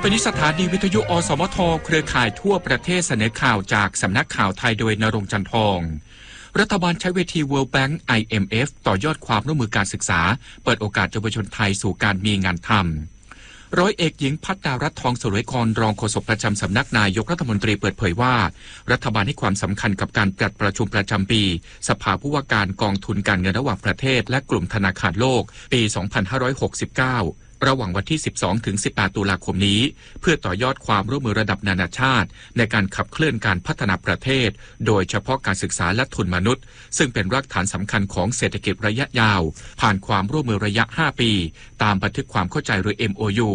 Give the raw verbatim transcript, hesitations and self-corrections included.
อนี้สถานีวิทยุอสมทเครือข่ายทั่วประเทศเสนอข่าวจากสำนักข่าวไทยโดยณรงค์จันทองรัฐบาลใช้เวที World Bank ไอ เอ็ม เอฟ ต่อยอดความร่วมมือการศึกษาเปิดโอกาสเยาวชนไทยสู่การมีงานทำร้อยเอกหญิงภัทรารัตน์ทองสรวยครรองโฆษกประจำสำนักนายกรัฐมนตรีเปิดเผยว่ารัฐบาลให้ความสำคัญกับการจัดประชุมประจำปีสภาผู้ว่าการกองทุนการเงินระหว่างประเทศและกลุ่มธนาคารโลกปี สองพันห้าร้อยหกสิบเก้าระหว่างวันที่ สิบสองถึงสิบแปด ตุลาคมนี้เพื่อต่อยอดความร่วมมือระดับนานาชาติในการขับเคลื่อนการพัฒนาประเทศโดยเฉพาะการศึกษาและทุนมนุษย์ซึ่งเป็นรากฐานสำคัญของเศรษฐกิจระยะยาวผ่านความร่วมมือระยะห้าปีตามบันทึกความเข้าใจหรือ เอ็ม โอ ยู